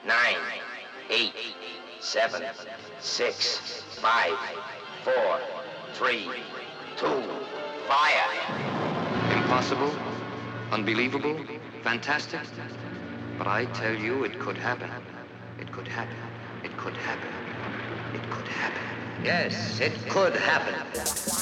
9, 8, 7, 6, 5, 4, 3, 2, fire. Impossible, unbelievable, fantastic. But I tell you, it could happen. It could happen. It could happen. It could happen. Yes, it could happen.